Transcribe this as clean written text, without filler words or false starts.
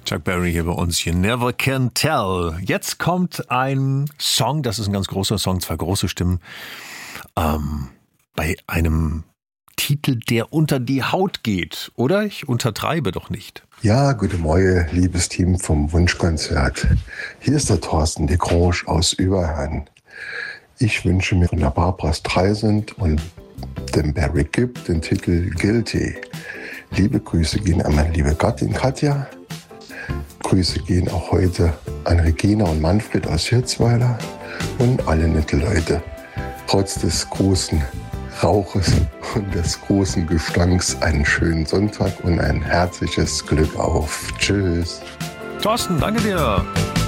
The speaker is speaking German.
Chuck Berry hier bei uns. You never can tell. Jetzt kommt ein Song, das ist ein ganz großer Song, zwei große Stimmen, bei einem Titel, der unter die Haut geht. Oder? Ich untertreibe doch nicht. Ja, guten Morgen, liebes Team vom Wunschkonzert. Hier ist der Thorsten de Grange aus Überherrn. Ich wünsche mir von der Barbra Streisand und dem Barry Gibb den Titel Guilty. Liebe Grüße gehen an meine liebe Gattin Katja. Grüße gehen auch heute an Regina und Manfred aus Hirzweiler und alle nette Leute. Trotz des großen Rauches und des großen Gestanks einen schönen Sonntag und ein herzliches Glück auf. Tschüss. Thorsten, danke dir.